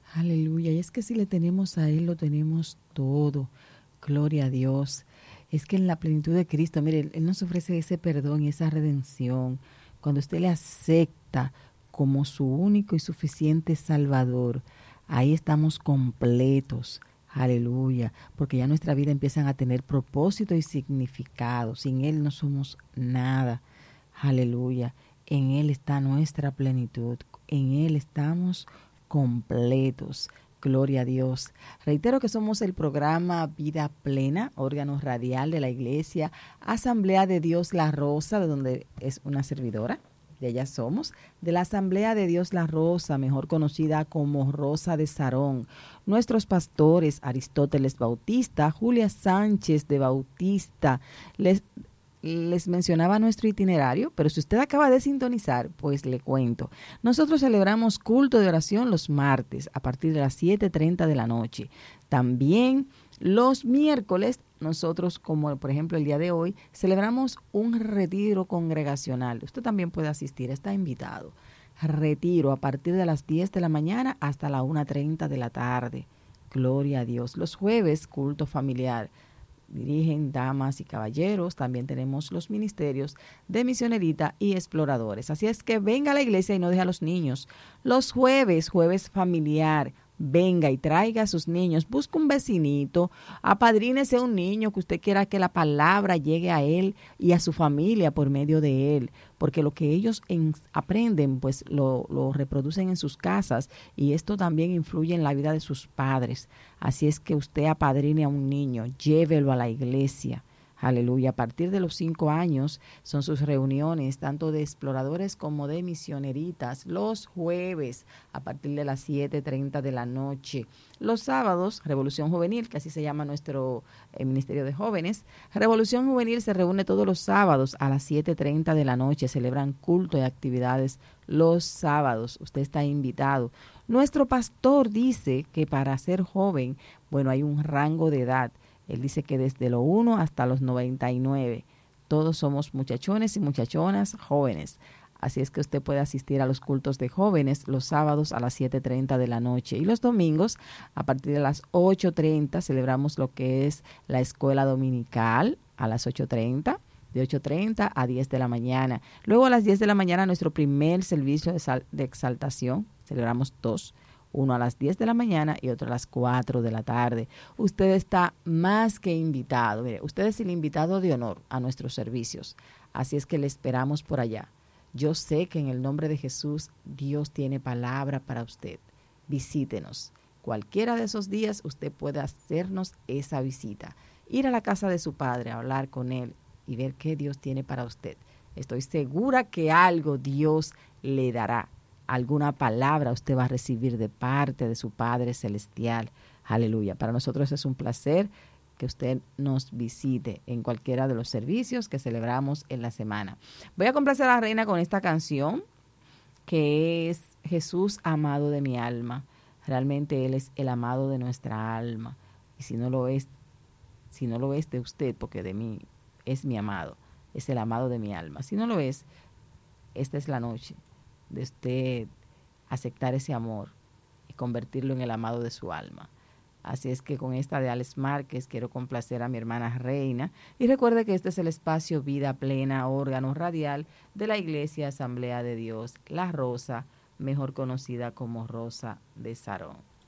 Aleluya. Y es que si le tenemos a Él, lo tenemos todo. Gloria a Dios. Es que en la plenitud de Cristo, mire, Él nos ofrece ese perdón y esa redención. Cuando usted le acepta como su único y suficiente Salvador, ahí estamos completos. Aleluya. Porque ya nuestra vida empiezan a tener propósito y significado. Sin Él no somos nada. Aleluya. En Él está nuestra plenitud. En Él estamos completos. Gloria a Dios. Reitero que somos el programa Vida Plena, órgano radial de la Iglesia Asamblea de Dios La Rosa, de donde es una servidora. De ella somos, de la Asamblea de Dios La Rosa, mejor conocida como Rosa de Sarón. Nuestros pastores, Aristóteles Bautista, Julia Sánchez de Bautista, les mencionaba nuestro itinerario, pero si usted acaba de sintonizar, pues le cuento. Nosotros celebramos culto de oración los martes a partir de las 7:30 de la noche. También los miércoles, nosotros, como por ejemplo el día de hoy, celebramos un retiro congregacional. Usted también puede asistir, está invitado. Retiro a partir de las 10 de la mañana hasta la 1:30 de la tarde. Gloria a Dios. Los jueves, culto familiar. Dirigen damas y caballeros. También tenemos los ministerios de misionerita y exploradores. Así es que venga a la iglesia y no deje a los niños. Los jueves, jueves familiar, venga y traiga a sus niños. Busque un vecinito, apadrínese a un niño que usted quiera que la palabra llegue a él y a su familia por medio de él. Porque lo que ellos aprenden, pues lo reproducen en sus casas y esto también influye en la vida de sus padres. Así es que usted apadrine a un niño, llévelo a la iglesia. Aleluya. A partir de los 5 años son sus reuniones, tanto de exploradores como de misioneritas, los jueves a partir de las 7:30 de la noche. Los sábados, Revolución Juvenil, que así se llama nuestro Ministerio de Jóvenes. Revolución Juvenil se reúne todos los sábados a las 7:30 de la noche. Celebran culto y actividades los sábados. Usted está invitado. Nuestro pastor dice que para ser joven, bueno, hay un rango de edad. Él dice que desde los 1 hasta los 99, todos somos muchachones y muchachonas jóvenes. Así es que usted puede asistir a los cultos de jóvenes los sábados a las 7:30 de la noche. Y los domingos, a partir de las 8:30, celebramos lo que es la escuela dominical a las 8:30. De 8:30 a 10 de la mañana. Luego a las 10 de la mañana nuestro primer servicio de exaltación. Celebramos 2. Uno a las 10 de la mañana y otro a las 4 de la tarde. Usted está más que invitado. Mire, usted es el invitado de honor a nuestros servicios. Así es que le esperamos por allá. Yo sé que en el nombre de Jesús Dios tiene palabra para usted. Visítenos. Cualquiera de esos días usted puede hacernos esa visita. Ir a la casa de su padre, a hablar con él y ver qué Dios tiene para usted. Estoy segura que algo Dios le dará. Alguna palabra usted va a recibir de parte de su Padre Celestial. Aleluya. Para nosotros es un placer que usted nos visite en cualquiera de los servicios que celebramos en la semana. Voy a complacer a la reina con esta canción que es Jesús, amado de mi alma. Realmente Él es el amado de nuestra alma. Y si no lo es de usted, porque de mí es mi amado, es el amado de mi alma. Si no lo es, esta es la noche de usted aceptar ese amor y convertirlo en el amado de su alma. Así es que con esta de Alex Márquez quiero complacer a mi hermana Reina y recuerde que este es el espacio Vida Plena, órgano radial de la Iglesia Asamblea de Dios La Rosa, mejor conocida como Rosa de Sarón.